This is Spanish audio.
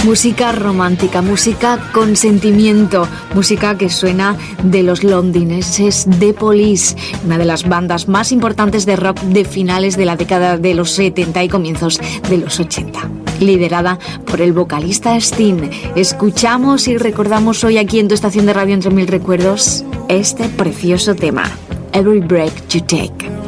Música romántica, música con sentimiento, música que suena de los londinenses The Police, una de las bandas más importantes de rock de finales de la década de los 70 y comienzos de los 80. Liderada por el vocalista Sting. Escuchamos y recordamos hoy aquí en tu estación de radio Entre Mil Recuerdos este precioso tema, Every Breath You Take.